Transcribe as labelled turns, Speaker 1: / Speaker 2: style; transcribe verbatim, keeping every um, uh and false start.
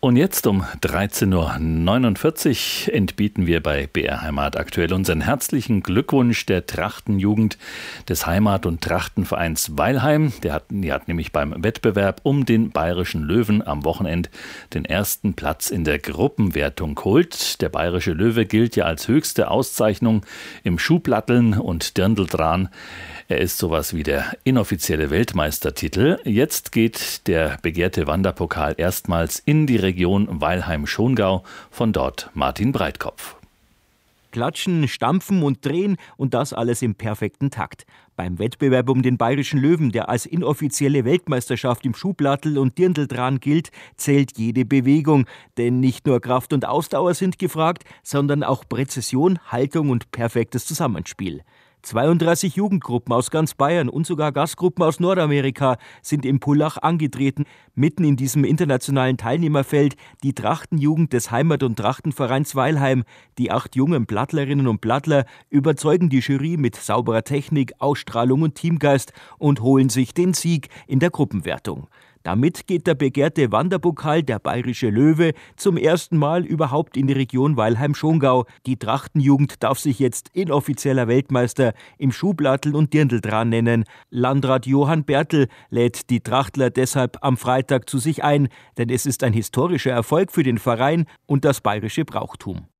Speaker 1: Und jetzt um dreizehn Uhr neunundvierzig entbieten wir bei B R Heimat aktuell unseren herzlichen Glückwunsch der Trachtenjugend des Heimat- und Trachtenvereins Weilheim. Der hat, die hat nämlich beim Wettbewerb um den Bayerischen Löwen am Wochenende den ersten Platz in der Gruppenwertung geholt. Der Bayerische Löwe gilt ja als höchste Auszeichnung im Schuhplatteln und Dirndldran. Er ist sowas wie der inoffizielle Weltmeistertitel. Jetzt geht der begehrte Wanderpokal erstmals in die Region Weilheim-Schongau. Von dort Martin Breitkopf.
Speaker 2: Klatschen, stampfen und drehen und das alles im perfekten Takt. Beim Wettbewerb um den Bayerischen Löwen, der als inoffizielle Weltmeisterschaft im Schuhplattel und Dirndldran gilt, zählt jede Bewegung. Denn nicht nur Kraft und Ausdauer sind gefragt, sondern auch Präzision, Haltung und perfektes Zusammenspiel. zweiunddreißig Jugendgruppen aus ganz Bayern und sogar Gastgruppen aus Nordamerika sind im Pullach angetreten. Mitten in diesem internationalen Teilnehmerfeld die Trachtenjugend des Heimat- und Trachtenvereins Weilheim. Die acht jungen Plattlerinnen und Plattler überzeugen die Jury mit sauberer Technik, Ausstrahlung und Teamgeist und holen sich den Sieg in der Gruppenwertung. Damit geht der begehrte Wanderpokal, der Bayerische Löwe, zum ersten Mal überhaupt in die Region Weilheim-Schongau. Die Trachtenjugend darf sich jetzt inoffizieller Weltmeister im Schuhplatteln und Dirndldran nennen. Landrat Johann Bertl lädt die Trachtler deshalb am Freitag zu sich ein, denn es ist ein historischer Erfolg für den Verein und das bayerische Brauchtum.